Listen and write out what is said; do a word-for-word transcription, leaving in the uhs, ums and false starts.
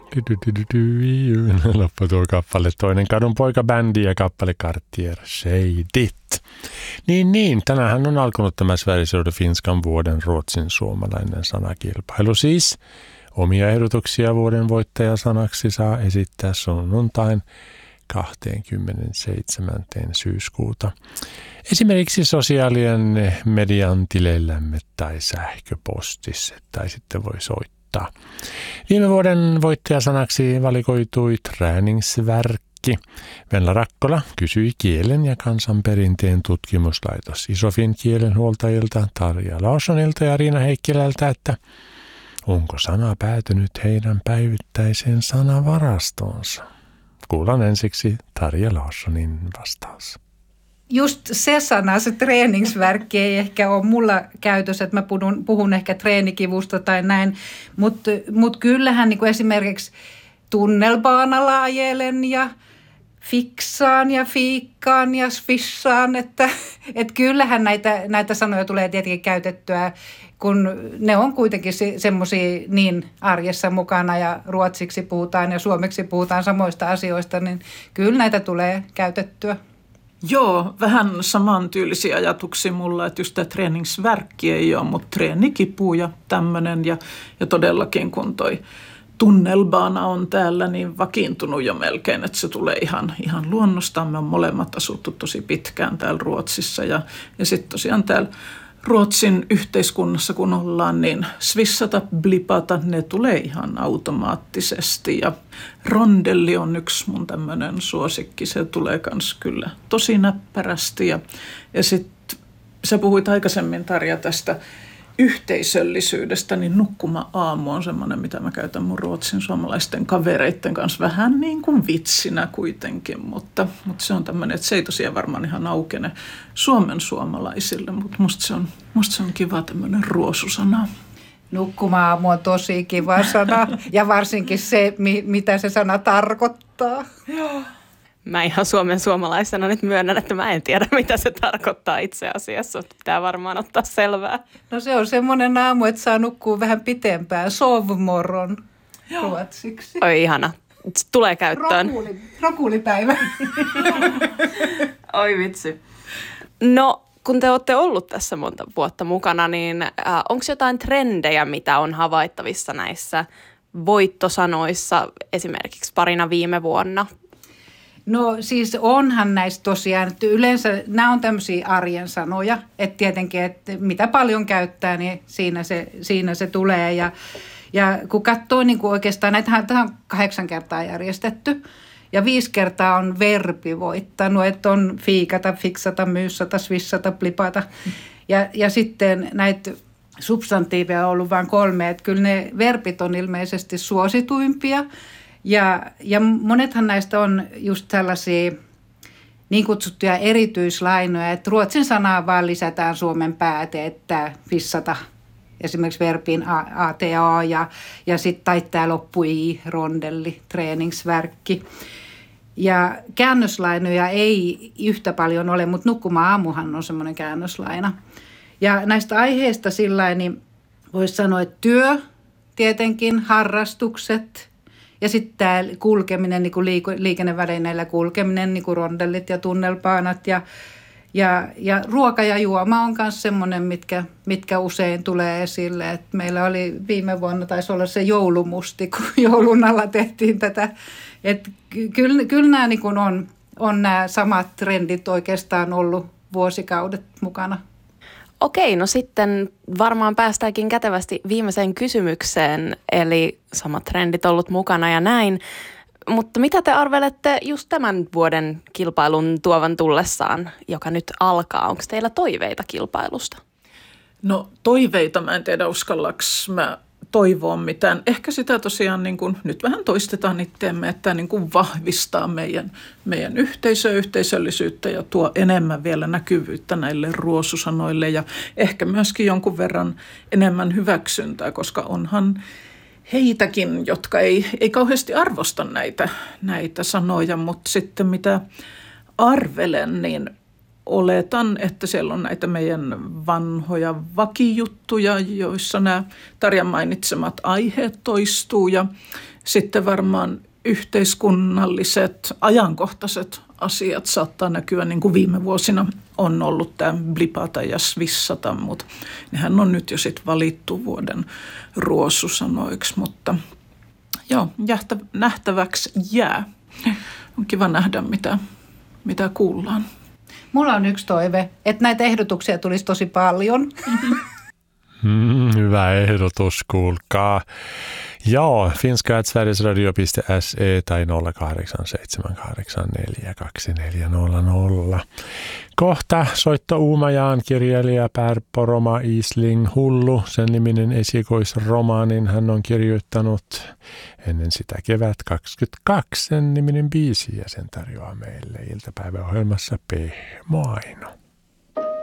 Loppu tuo kappale Toinen kadun poika bändi ja kappale Cartier Shadit. Niin, niin. Tänäänhän on alkanut tämä Sveriges Radio Finskan vuoden ruotsin suomalainen sanakilpailu. Siis omia ehdotuksia vuoden voittajasanaksi saa esittää sunnuntain kahdeskymmenesseitsemäs syyskuuta. Esimerkiksi sosiaalien median tileillämme tai sähköpostissa, tai sitten voi soittaa. Viime vuoden voittajasanaksi valikoitui träningsvärkki. Venla Rakkola kysyi kielen ja kansanperinteen tutkimuslaitos Isofin kielenhuoltajilta Tarja Larssonilta ja Riina Heikkilältä, että onko sana päätynyt heidän päivittäiseen sanavarastoonsa. Kuullaan ensiksi Tarja Larssonin vastaus. Just se sana, se treeningsvärkki ei ehkä ole mulla käytössä, että mä puhun, puhun ehkä treenikivusta tai näin, mutta mut kyllähän niin kuin esimerkiksi tunnelbaanalla ajelen ja fiksaan ja fiikkaan ja svissaan, että et kyllähän näitä, näitä sanoja tulee tietenkin käytettyä, kun ne on kuitenkin semmoisia niin arjessa mukana ja ruotsiksi puhutaan ja suomeksi puhutaan samoista asioista, niin kyllä näitä tulee käytettyä. Joo, vähän samantyylisiä ajatuksia mulla, että just tämä träningsvärkki ei ole, mutta treenikipu ja tämmöinen. Ja, ja todellakin kun toi tunnelbaana on täällä niin vakiintunut jo melkein, että se tulee ihan, ihan luonnostaan. Me on molemmat asuttu tosi pitkään täällä Ruotsissa ja, ja sitten tosiaan täällä Ruotsin yhteiskunnassa, kun ollaan, niin svissata, blipata, ne tulee ihan automaattisesti. Ja rondelli on yksi mun tämmöinen suosikki, se tulee kans kyllä tosi näppärästi. Ja, ja sitten sä puhuit aikaisemmin, Tarja, tästä yhteisöllisyydestä, niin nukkuma aamu on semmoinen, mitä mä käytän mun ruotsin suomalaisten kavereitten kanssa vähän niin kuin vitsinä kuitenkin, mutta, mutta se on tämmöinen, että se ei tosiaan varmaan ihan aukene Suomen suomalaisille, mutta musta se on, musta se on kiva tämmöinen ruosusana. Nukkuma-aamu on tosi kiva sana ja varsinkin se, mitä se sana tarkoittaa. Joo. Mä ihan Suomen suomalaisena nyt myönnän, että mä en tiedä, mitä se tarkoittaa itse asiassa. Pitää varmaan ottaa selvää. No se on semmoinen aamu, että saa nukkua vähän pitempään. Sovmorron ruotsiksi. Oi ihana. Tulee käyttöön. Rokuuli, rokuulipäivä. Oi vitsi. No, kun te olette ollut tässä monta vuotta mukana, niin äh, onko jotain trendejä, mitä on havaittavissa näissä voittosanoissa esimerkiksi parina viime vuonna? No siis onhan näistä tosiaan, että yleensä nämä on tämmöisiä arjen sanoja, että tietenkin, että mitä paljon käyttää, niin siinä se, siinä se tulee. Ja, ja kun katsoo niin kuin oikeastaan, näitähän on kahdeksan kertaa järjestetty ja viisi kertaa on verbi voittanut, että on fiikata, fiksata, myyssata, svissata, blipata. Ja, ja sitten näitä substantiiveja on ollut vain kolme, että kyllä ne verbit on ilmeisesti suosituimpia. Ja, ja monethan näistä on just tällaisia niin kutsuttuja erityislainoja, että ruotsin sanaa vaan lisätään suomen pääte, että fissata esimerkiksi verbiin ata ja, ja sitten taittaa loppu i, rondelli, träningsvärkki. Ja käännöslainoja ei yhtä paljon ole, mutta nukkuma-aamuhan on semmoinen käännöslaina. Ja näistä aiheista sillain, niin voisi sanoa, että työ, tietenkin, harrastukset. Ja sitten tämä kulkeminen, niin kuin liikennevälineillä kulkeminen, niin kuin rondellit ja tunnelpaanat. Ja, ja, ja ruoka ja juoma on myös semmoinen, mitkä, mitkä usein tulee esille. Et meillä oli viime vuonna, taisi olla se joulumusti, kun joulun alla tehtiin tätä. Et kyllä, kyllä nämä niin kuin on, on nämä samat trendit oikeastaan ollut vuosikaudet mukana. Okei, no sitten varmaan päästäänkin kätevästi viimeiseen kysymykseen, eli samat trendit ollut mukana ja näin. Mutta mitä te arvelette just tämän vuoden kilpailun tuovan tullessaan, joka nyt alkaa? Onko teillä toiveita kilpailusta? No toiveita, mä en tiedä uskallaks mä toivoa mitään. Ehkä sitä tosiaan niin kuin, nyt vähän toistetaan itseämme, että niin kuin vahvistaa meidän, meidän yhteisöä, yhteisöllisyyttä ja tuo enemmän vielä näkyvyyttä näille ruosusanoille ja ehkä myöskin jonkun verran enemmän hyväksyntää, koska onhan heitäkin, jotka ei, ei kauheasti arvosta näitä, näitä sanoja, mutta sitten mitä arvelen, niin oletan, että siellä on näitä meidän vanhoja vakijuttuja, joissa nämä Tarjan mainitsemat aiheet toistuu ja sitten varmaan yhteiskunnalliset, ajankohtaiset asiat saattaa näkyä, niin kuin viime vuosina on ollut tämä blipata ja svissata, mutta nehän on nyt jo sitten valittu vuoden ruosusanoiksi, mutta joo, jähtä, nähtäväksi jää. On kiva nähdä, mitä, mitä kuullaan. Mulla on yksi toive, että näitä ehdotuksia tulisi tosi paljon. Mm, hyvä ehdotus, kuulkaa. Joo, finska at sverigesradio piste se tai nolla kahdeksan seitsemän kahdeksan neljä kaksi neljä nolla nolla. Kohta soitto Uumajaan kirjailija Per Poromaa Isling Hullu, sen niminen esikoisromaanin hän on kirjoittanut. Ennen sitä kevät kaksikymmentäkaksi sen niminen biisi ja sen tarjoaa meille iltapäiväohjelmassa Pehmoaino.